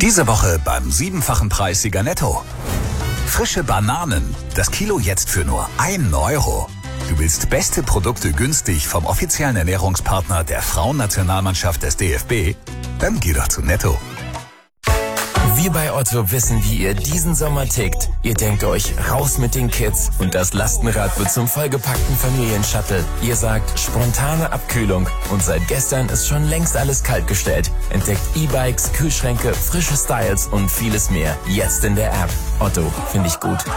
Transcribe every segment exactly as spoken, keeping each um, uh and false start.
Diese Woche beim siebenfachen Preissieger Netto. Frische Bananen, das Kilo jetzt für nur einen Euro. Du willst beste Produkte günstig vom offiziellen Ernährungspartner der Frauennationalmannschaft des D F B? Dann geh doch zu Netto. Wir bei Otto wissen, wie ihr diesen Sommer tickt. Ihr denkt euch, raus mit den Kids und das Lastenrad wird zum vollgepackten Familienshuttle. Ihr sagt, spontane Abkühlung und seit gestern ist schon längst alles kaltgestellt. Entdeckt E-Bikes, Kühlschränke, frische Styles und vieles mehr. Jetzt in der App. Otto, finde ich gut.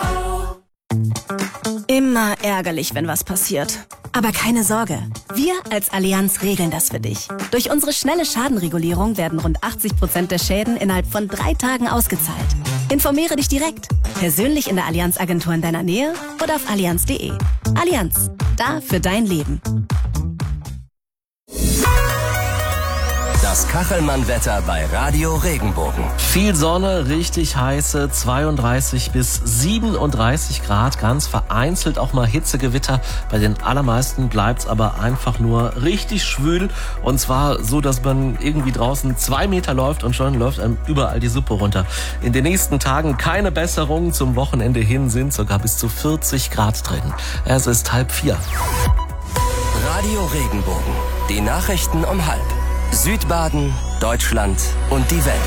Immer ärgerlich, wenn was passiert. Aber keine Sorge, wir als Allianz regeln das für dich. Durch unsere schnelle Schadenregulierung werden rund achtzig Prozent der Schäden innerhalb von drei Tagen ausgezahlt. Informiere dich direkt, persönlich in der Allianz-Agentur in deiner Nähe oder auf allianz punkt de. Allianz, da für dein Leben. Das Kachelmann-Wetter bei Radio Regenbogen. Viel Sonne, richtig heiße zweiunddreißig bis siebenunddreißig Grad, ganz vereinzelt auch mal Hitzegewitter. Bei den allermeisten bleibt's aber einfach nur richtig schwül. Und zwar so, dass man irgendwie draußen zwei Meter läuft und schon läuft einem überall die Suppe runter. In den nächsten Tagen keine Besserung. Zum Wochenende hin sind sogar bis zu vierzig Grad drin. Es ist halb vier. Radio Regenbogen. Die Nachrichten um halb. Südbaden, Deutschland und die Welt.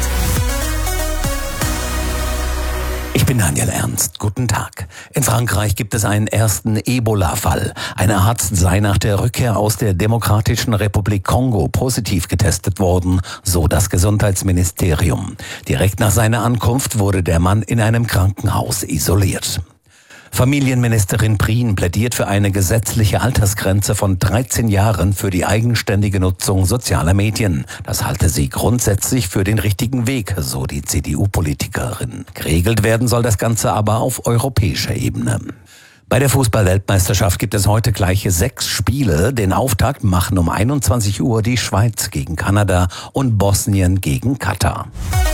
Ich bin Daniel Ernst. Guten Tag. In Frankreich gibt es einen ersten Ebola-Fall. Ein Arzt sei nach der Rückkehr aus der Demokratischen Republik Kongo positiv getestet worden, so das Gesundheitsministerium. Direkt nach seiner Ankunft wurde der Mann in einem Krankenhaus isoliert. Familienministerin Prien plädiert für eine gesetzliche Altersgrenze von dreizehn Jahren für die eigenständige Nutzung sozialer Medien. Das halte sie grundsätzlich für den richtigen Weg, so die C D U-Politikerin. Geregelt werden soll das Ganze aber auf europäischer Ebene. Bei der Fußball-Weltmeisterschaft gibt es heute gleiche sechs Spiele. Den Auftakt machen um einundzwanzig Uhr die Schweiz gegen Kanada und Bosnien gegen Katar.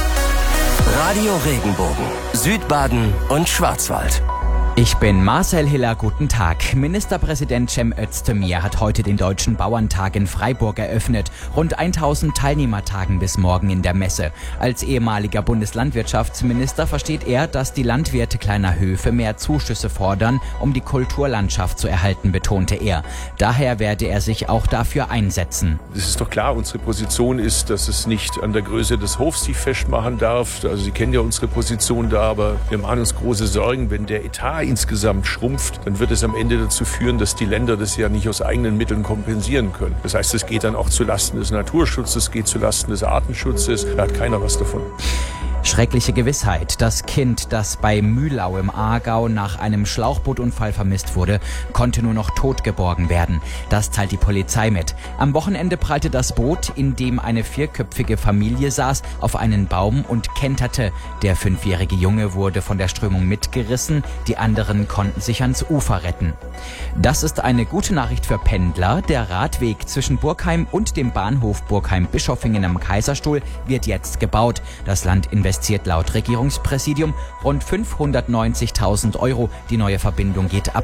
Radio Regenbogen, Südbaden und Schwarzwald. Ich bin Marcel Hiller, guten Tag. Ministerpräsident Cem Özdemir hat heute den Deutschen Bauerntag in Freiburg eröffnet. Rund tausend Teilnehmer tagen bis morgen in der Messe. Als ehemaliger Bundeslandwirtschaftsminister versteht er, dass die Landwirte kleiner Höfe mehr Zuschüsse fordern, um die Kulturlandschaft zu erhalten, betonte er. Daher werde er sich auch dafür einsetzen. Es ist doch klar, unsere Position ist, dass es nicht an der Größe des Hofs sich festmachen darf. Also Sie kennen ja unsere Position da, aber wir machen uns große Sorgen, wenn der Etat insgesamt schrumpft, dann wird es am Ende dazu führen, dass die Länder das ja nicht aus eigenen Mitteln kompensieren können. Das heißt, es geht dann auch zulasten des Naturschutzes, es geht zulasten des Artenschutzes. Da hat keiner was davon. Schreckliche Gewissheit. Das Kind, das bei Mühlau im Aargau nach einem Schlauchbootunfall vermisst wurde, konnte nur noch tot geborgen werden. Das teilt die Polizei mit. Am Wochenende prallte das Boot, in dem eine vierköpfige Familie saß, auf einen Baum und kenterte. Der fünfjährige Junge wurde von der Strömung mitgerissen, die anderen konnten sich ans Ufer retten. Das ist eine gute Nachricht für Pendler. Der Radweg zwischen Burgheim und dem Bahnhof Burgheim-Bischofingen am Kaiserstuhl wird jetzt gebaut. Das Land investiert laut Regierungspräsidium rund fünfhundertneunzigtausend Euro. Die neue Verbindung geht ab